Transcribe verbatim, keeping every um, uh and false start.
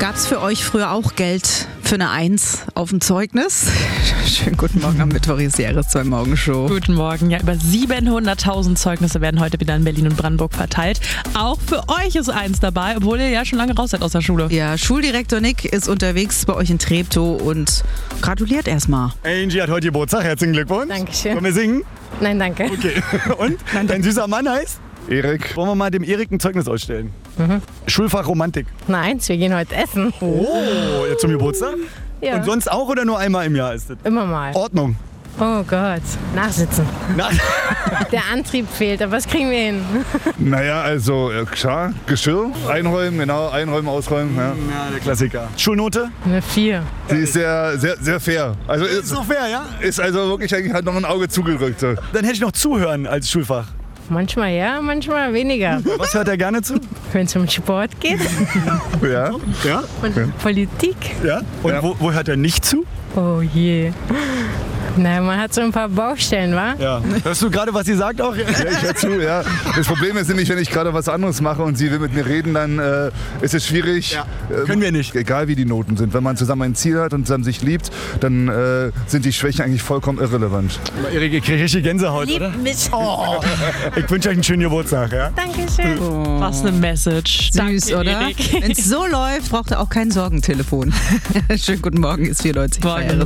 Gab es für euch früher auch Geld für eine Eins auf dem Zeugnis? Schönen guten Morgen am Mittwoch, hier ist die R S zwei Morgenshow. Guten Morgen. Ja, über siebenhunderttausend Zeugnisse werden heute wieder in Berlin und Brandenburg verteilt. Auch für euch ist eins dabei, obwohl ihr ja schon lange raus seid aus der Schule. Ja, Schuldirektor Nick ist unterwegs bei euch in Treptow und gratuliert erstmal. Angie hat heute Geburtstag, herzlichen Glückwunsch. Dankeschön. Wollen wir singen? Nein, danke. Okay. Und? Dein süßer Mann heißt? Erik. Wollen wir mal dem Erik ein Zeugnis ausstellen? Mhm. Schulfach Romantik. Nein, wir gehen heute essen. Oh, jetzt zum Geburtstag? Ja. Und sonst auch oder nur einmal im Jahr ist das? Immer mal. Ordnung. Oh Gott. Nachsitzen. Na, Der Antrieb fehlt, aber was kriegen wir hin? Naja, also äh, klar, Geschirr einräumen, genau, einräumen, ausräumen. Ja. ja, der Klassiker. Schulnote? Eine vier. Sie ist sehr, sehr, sehr fair. Also Ist ist, so fair, ja? ist also wirklich eigentlich hat noch ein Auge zugedrückt. So. Dann hätte ich noch Zuhören als Schulfach. Manchmal ja, manchmal weniger. Was hört er gerne zu? Wenn es um Sport geht Ja. Ja? und Politik. Ja? Und Ja. Wo, wo hört er nicht zu? Oh je. Na, man hat so ein paar Baustellen, wa? Ja. Hörst du gerade, was sie sagt auch? Ja, ich höre zu, ja. Das Problem ist nämlich, wenn ich gerade was anderes mache und sie will mit mir reden, dann äh, ist es schwierig. Ja. Ähm, Können wir nicht. Egal wie die Noten sind. Wenn man zusammen ein Ziel hat und zusammen sich liebt, dann äh, sind die Schwächen eigentlich vollkommen irrelevant. Erik, ihr kriegt richtig Gänsehaut, oder? mich. Oh. Ich wünsche euch einen schönen Geburtstag, ja? Dankeschön. Was eine Message. Süß, Danke, oder? Erik. Wenn es so läuft, braucht er auch kein Sorgentelefon. Schönen guten Morgen, ist vierundneunzig. Morgen.